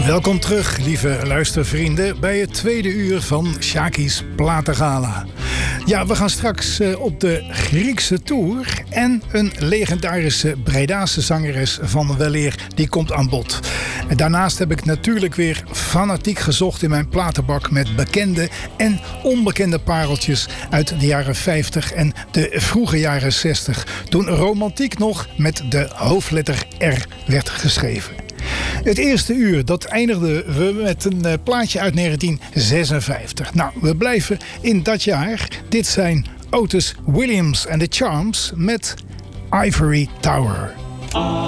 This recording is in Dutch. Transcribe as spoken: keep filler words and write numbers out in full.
Welkom terug, lieve luistervrienden, bij het tweede uur van Shaki's Platengala. Ja, we gaan straks uh, op de Griekse tour en een legendarische Bredaanse zangeres van weleer, die komt aan bod. En daarnaast heb ik natuurlijk weer fanatiek gezocht in mijn platenbak met bekende en onbekende pareltjes uit de jaren vijftig en de vroege jaren zestig, toen romantiek nog met de hoofdletter R werd geschreven. Het eerste uur, dat eindigden we met een uh, plaatje uit negentien zesenvijftig. Nou, we blijven in dat jaar. Dit zijn Otis Williams en The Charms met Ivory Tower.